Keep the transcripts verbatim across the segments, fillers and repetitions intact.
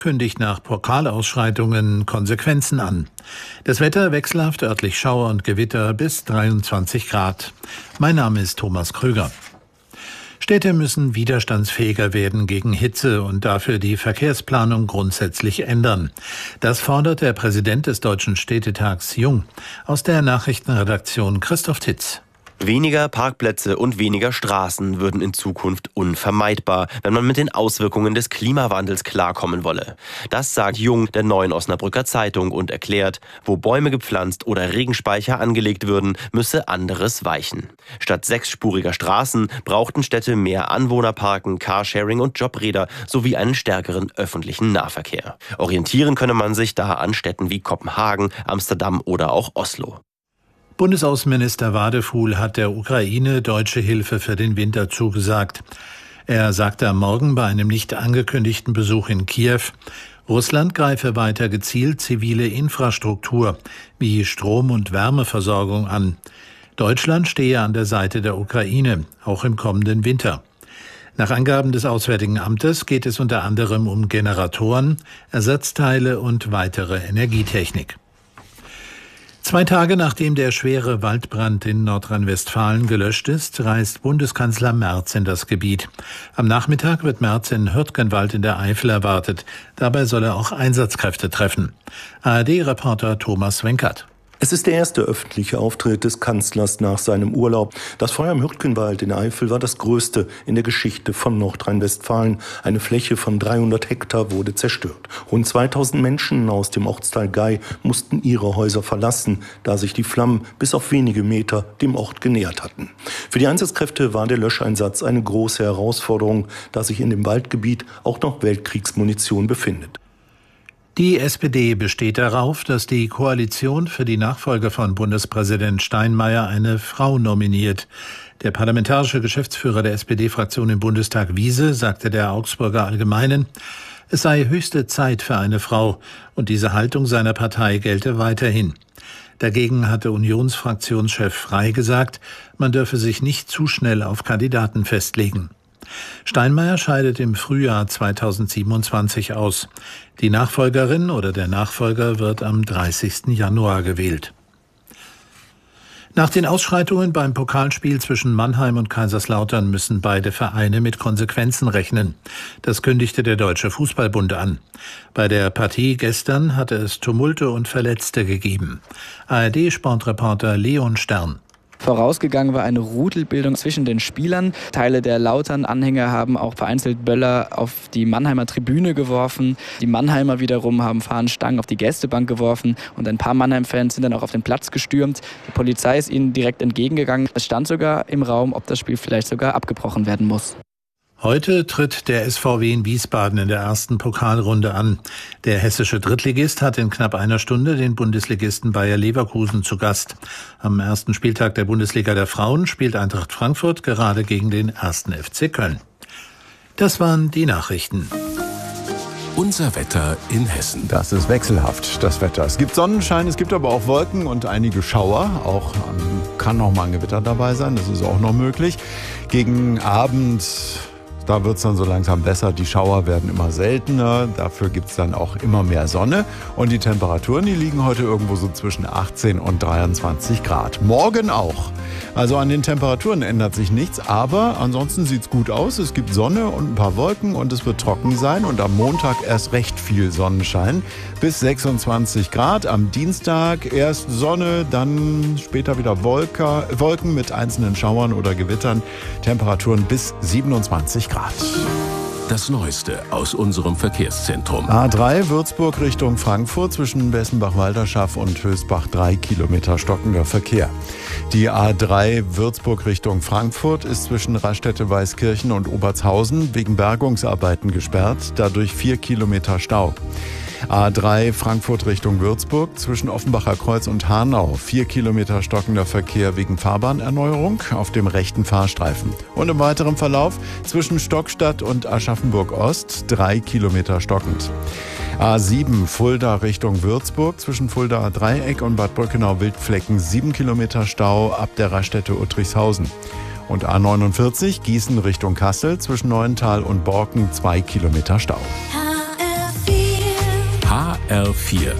Kündigt nach Pokalausschreitungen Konsequenzen an. Das Wetter wechselhaft, örtlich Schauer und Gewitter bis dreiundzwanzig Grad. Mein Name ist Thomas Krüger. Städte müssen widerstandsfähiger werden gegen Hitze und dafür die Verkehrsplanung grundsätzlich ändern. Das fordert der Präsident des Deutschen Städtetags Jung. Aus der Nachrichtenredaktion Christoph Titz. Weniger Parkplätze und weniger Straßen würden in Zukunft unvermeidbar, wenn man mit den Auswirkungen des Klimawandels klarkommen wolle. Das sagt Jung der Neuen Osnabrücker Zeitung und erklärt, wo Bäume gepflanzt oder Regenspeicher angelegt würden, müsse anderes weichen. Statt sechsspuriger Straßen brauchten Städte mehr Anwohnerparken, Carsharing und Jobräder sowie einen stärkeren öffentlichen Nahverkehr. Orientieren könne man sich da an Städten wie Kopenhagen, Amsterdam oder auch Oslo. Bundesaußenminister Wadefuhl hat der Ukraine deutsche Hilfe für den Winter zugesagt. Er sagte am Morgen bei einem nicht angekündigten Besuch in Kiew, Russland greife weiter gezielt zivile Infrastruktur wie Strom- und Wärmeversorgung an. Deutschland stehe an der Seite der Ukraine, auch im kommenden Winter. Nach Angaben des Auswärtigen Amtes geht es unter anderem um Generatoren, Ersatzteile und weitere Energietechnik. Zwei Tage nachdem der schwere Waldbrand in Nordrhein-Westfalen gelöscht ist, reist Bundeskanzler Merz in das Gebiet. Am Nachmittag wird Merz in Hürtgenwald in der Eifel erwartet. Dabei soll er auch Einsatzkräfte treffen. A R D-Reporter Thomas Wenkert. Es ist der erste öffentliche Auftritt des Kanzlers nach seinem Urlaub. Das Feuer im Hürtgenwald in der Eifel war das größte in der Geschichte von Nordrhein-Westfalen. Eine Fläche von dreihundert Hektar wurde zerstört. Rund zweitausend Menschen aus dem Ortsteil Gei mussten ihre Häuser verlassen, da sich die Flammen bis auf wenige Meter dem Ort genähert hatten. Für die Einsatzkräfte war der Löscheinsatz eine große Herausforderung, da sich in dem Waldgebiet auch noch Weltkriegsmunition befindet. Die S P D besteht darauf, dass die Koalition für die Nachfolge von Bundespräsident Steinmeier eine Frau nominiert. Der parlamentarische Geschäftsführer der S P D-Fraktion im Bundestag, Wiese, sagte der Augsburger Allgemeinen, es sei höchste Zeit für eine Frau und diese Haltung seiner Partei gelte weiterhin. Dagegen hatte Unionsfraktionschef Frey gesagt, man dürfe sich nicht zu schnell auf Kandidaten festlegen. Steinmeier scheidet im Frühjahr zweitausendsiebenundzwanzig aus. Die Nachfolgerin oder der Nachfolger wird am dreißigsten Januar gewählt. Nach den Ausschreitungen beim Pokalspiel zwischen Mannheim und Kaiserslautern müssen beide Vereine mit Konsequenzen rechnen. Das kündigte der Deutsche Fußballbund an. Bei der Partie gestern hatte es Tumulte und Verletzte gegeben. A R D-Sportreporter Leon Stern. Vorausgegangen war eine Rudelbildung zwischen den Spielern. Teile der Lautern-Anhänger haben auch vereinzelt Böller auf die Mannheimer Tribüne geworfen. Die Mannheimer wiederum haben Fahnenstangen auf die Gästebank geworfen. Und ein paar Mannheim-Fans sind dann auch auf den Platz gestürmt. Die Polizei ist ihnen direkt entgegengegangen. Es stand sogar im Raum, ob das Spiel vielleicht sogar abgebrochen werden muss. Heute tritt der S V W in Wiesbaden in der ersten Pokalrunde an. Der hessische Drittligist hat in knapp einer Stunde den Bundesligisten Bayer Leverkusen zu Gast. Am ersten Spieltag der Bundesliga der Frauen spielt Eintracht Frankfurt gerade gegen den ersten F C Köln. Das waren die Nachrichten. Unser Wetter in Hessen. Das ist wechselhaft, das Wetter. Es gibt Sonnenschein, es gibt aber auch Wolken und einige Schauer. Auch ähm, kann noch mal ein Gewitter dabei sein, das ist auch noch möglich. Gegen Abend... Da wird es dann so langsam besser. Die Schauer werden immer seltener. Dafür gibt es dann auch immer mehr Sonne. Und die Temperaturen, die liegen heute irgendwo so zwischen achtzehn und dreiundzwanzig Grad. Morgen auch. Also an den Temperaturen ändert sich nichts. Aber ansonsten sieht es gut aus. Es gibt Sonne und ein paar Wolken und es wird trocken sein. Und am Montag erst recht viel Sonnenschein. Bis sechsundzwanzig Grad. Am Dienstag erst Sonne, dann später wieder Wolke, Wolken mit einzelnen Schauern oder Gewittern. Temperaturen bis siebenundzwanzig Grad. Das Neueste aus unserem Verkehrszentrum. A drei Würzburg Richtung Frankfurt zwischen Bessenbach-Walderschaft und Hösbach drei Kilometer stockender Verkehr. Die A drei Würzburg Richtung Frankfurt ist zwischen Raststätte-Weißkirchen und Obertshausen wegen Bergungsarbeiten gesperrt, dadurch vier Kilometer Stau. A drei Frankfurt Richtung Würzburg zwischen Offenbacher Kreuz und Hanau. Vier Kilometer stockender Verkehr wegen Fahrbahnerneuerung auf dem rechten Fahrstreifen. Und im weiteren Verlauf zwischen Stockstadt und Aschaffenburg Ost drei Kilometer stockend. A sieben Fulda Richtung Würzburg zwischen Fuldaer Dreieck und Bad Brückenau-Wildflecken sieben Kilometer Stau ab der Raststätte Uttrichshausen. Und A neunundvierzig Gießen Richtung Kassel zwischen Neuental und Borken zwei Kilometer Stau. H R vier R vier.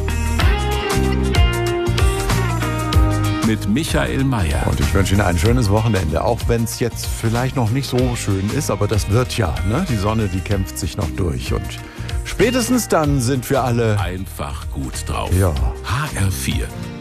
Mit Michael Mayer. Und ich wünsche Ihnen ein schönes Wochenende, auch wenn es jetzt vielleicht noch nicht so schön ist, aber das wird ja, ne? Die Sonne, die kämpft sich noch durch und spätestens dann sind wir alle Einfach gut drauf. Ja. H R vier.